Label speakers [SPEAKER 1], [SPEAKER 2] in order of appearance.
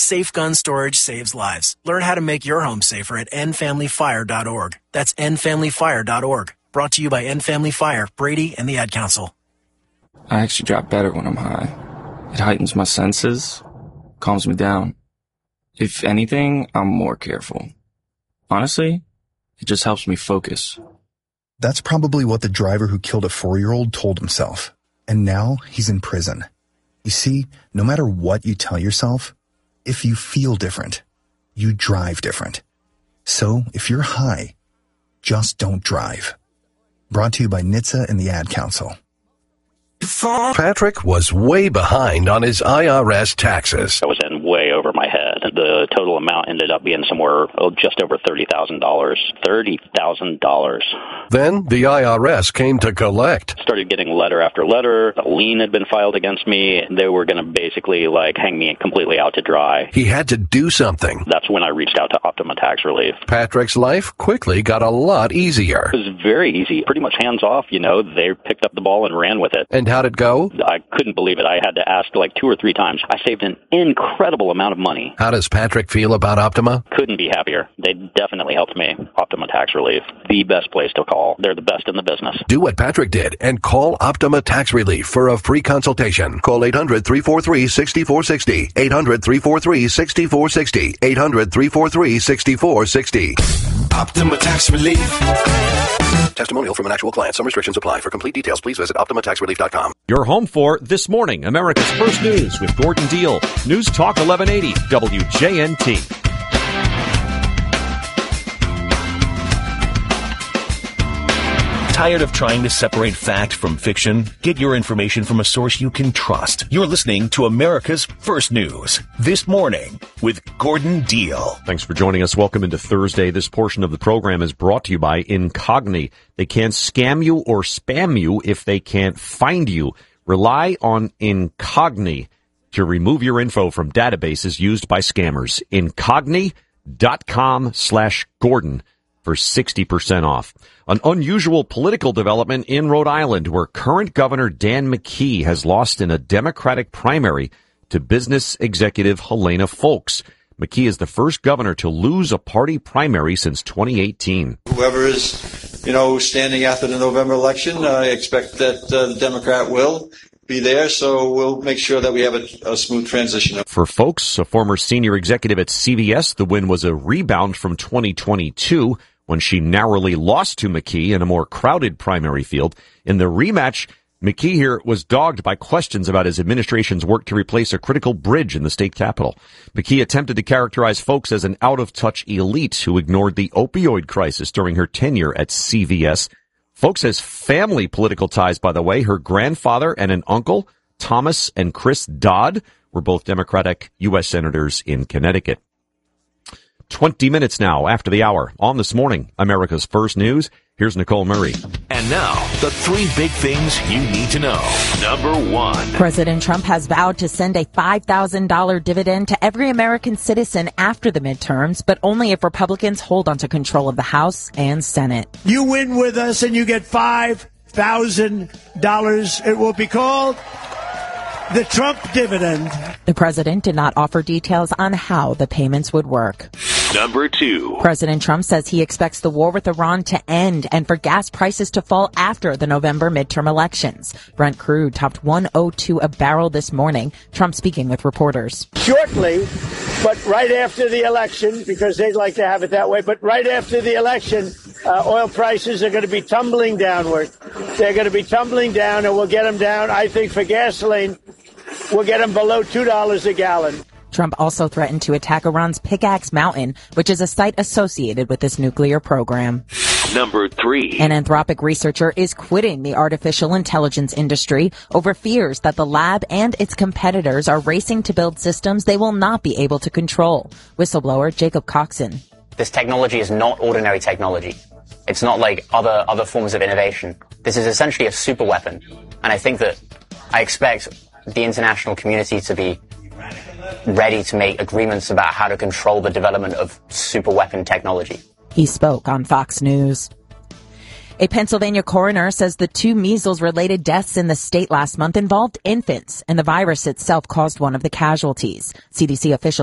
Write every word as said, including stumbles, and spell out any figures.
[SPEAKER 1] Safe gun storage saves lives. Learn how to make your home safer at end family fire dot org. That's end family fire dot org. Brought to you by End Family Fire, Brady, and the Ad Council.
[SPEAKER 2] I actually drive better when I'm high. It heightens my senses, calms me down. If anything, I'm more careful. Honestly, it just helps me focus.
[SPEAKER 3] That's probably what the driver who killed a four-year-old told himself. And now he's in prison. You see, no matter what you tell yourself, if you feel different, you drive different. So if you're high, just don't drive. Brought to you by N H T S A and the Ad Council.
[SPEAKER 4] Patrick was way behind on his I R S taxes.
[SPEAKER 5] I was in way over my head. The total amount ended up being somewhere oh, just over thirty thousand dollars. thirty thousand dollars.
[SPEAKER 4] Then the I R S came to collect.
[SPEAKER 5] Started getting letter after letter. A lien had been filed against me. They were going to basically like hang me completely out to dry.
[SPEAKER 4] He had to do something.
[SPEAKER 5] That's when I reached out to Optima Tax Relief.
[SPEAKER 4] Patrick's life quickly got a lot easier.
[SPEAKER 5] It was very easy. Pretty much hands off, you know. They picked up the ball and ran with it.
[SPEAKER 4] And how'd it go?
[SPEAKER 5] I couldn't believe it. I had to ask like two or three times. I saved an incredible amount of money.
[SPEAKER 4] How does Patrick feel about Optima?
[SPEAKER 5] Couldn't be happier. They definitely helped me. Optima Tax Relief, the best place to call. They're the best in the business.
[SPEAKER 4] Do what Patrick did and call Optima Tax Relief for a free consultation. Call eight hundred, three four three, six four six zero. eight hundred, three four three, six four six zero. eight hundred, three four three, six four six zero.
[SPEAKER 6] Optima Tax Relief.
[SPEAKER 4] Testimonial from an actual client. Some restrictions apply. For complete details, please visit optima tax relief dot com.
[SPEAKER 7] You're home for This Morning, America's First News with Gordon Deal. News Talk eleven eighty, W J N T.
[SPEAKER 8] Tired of trying to separate fact from fiction? Get your information from a source you can trust. You're listening to America's First News, This Morning with Gordon Deal.
[SPEAKER 7] Thanks for joining us. Welcome into Thursday. This portion of the program is brought to you by Incogni. They can't scam you or spam you if they can't find you. Rely on Incogni to remove your info from databases used by scammers. Incogni.com slash Gordon for sixty percent off. An unusual political development in Rhode Island where current Governor Dan McKee has lost in a Democratic primary to business executive Helena Foulkes. McKee is the first governor to lose a party primary since twenty eighteen.
[SPEAKER 9] Whoever is, you know, standing after the November election, I expect that uh, the Democrat will be there, so we'll make sure that we have a, a smooth transition.
[SPEAKER 7] For Foulkes, a former senior executive at C V S, the win was a rebound from twenty twenty-two when she narrowly lost to McKee in a more crowded primary field. In the rematch, McKee here was dogged by questions about his administration's work to replace a critical bridge in the state capital. McKee attempted to characterize Foulkes as an out-of-touch elite who ignored the opioid crisis during her tenure at C V S. Foulkes has family political ties, by the way. Her grandfather and an uncle, Thomas and Chris Dodd, were both Democratic U S senators in Connecticut. Twenty minutes now after the hour on This Morning, America's First News. Here's Nicole Murray.
[SPEAKER 8] And now, the three big things you need to know. Number one.
[SPEAKER 10] President Trump has vowed to send a five thousand dollars dividend to every American citizen after the midterms, but only if Republicans hold onto control of the House and Senate.
[SPEAKER 11] You win with us and you get five thousand dollars. It will be called the Trump dividend.
[SPEAKER 10] The president did not offer details on how the payments would work.
[SPEAKER 8] Number two.
[SPEAKER 10] President Trump says he expects the war with Iran to end and for gas prices to fall after the November midterm elections. Brent crude topped one oh two a barrel this morning. Trump speaking with reporters.
[SPEAKER 11] Shortly, but right after the election, because they'd like to have it that way, but right after the election, uh, oil prices are going to be tumbling downward. They're going to be tumbling down, and we'll get them down, I think, for gasoline, we'll get them below two dollars a gallon.
[SPEAKER 10] Trump also threatened to attack Iran's Pickaxe Mountain, which is a site associated with this nuclear program.
[SPEAKER 8] Number three.
[SPEAKER 10] An Anthropic researcher is quitting the artificial intelligence industry over fears that the lab and its competitors are racing to build systems they will not be able to control. Whistleblower Jacob Coxon.
[SPEAKER 12] This technology is not ordinary technology. It's not like other, other forms of innovation. This is essentially a super weapon. And I think that I expect the international community to be ready to make agreements about how to control the development of superweapon technology.
[SPEAKER 10] He spoke on Fox News. A Pennsylvania coroner says the two measles-related deaths in the state last month involved infants, and the virus itself caused one of the casualties. C D C officials